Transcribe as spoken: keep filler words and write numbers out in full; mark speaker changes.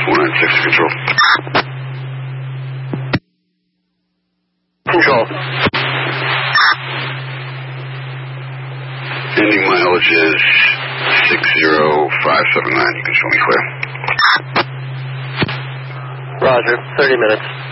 Speaker 1: four nine six control.
Speaker 2: Control.
Speaker 1: Ending mileage is six zero five seven nine. You can show me clear.
Speaker 2: Roger. thirty minutes.